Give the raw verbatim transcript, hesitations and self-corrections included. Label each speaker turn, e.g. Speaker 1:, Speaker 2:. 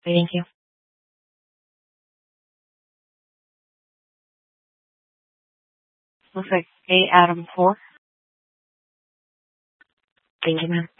Speaker 1: Thank you. Looks like A Adam four. Thank you, ma'am.